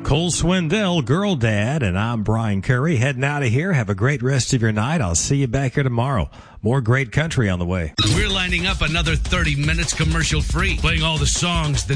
Cole Swindell, Girl Dad, and I'm Brian Curry, heading out of here. Have a great rest of your night. I'll see you back here tomorrow. More great country on the way. We're lining up another 30 minutes commercial free, playing all the songs that